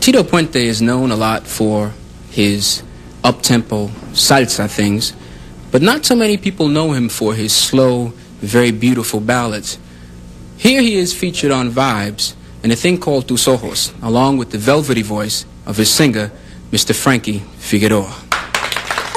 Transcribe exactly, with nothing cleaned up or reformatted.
Tito Puente is known a lot for his up-tempo salsa things, but not so many people know him for his slow, very beautiful ballads. Here he is featured on Vibes in a thing called Tus Ojos, along with the velvety voice of his singer, Mister Frankie Figueroa.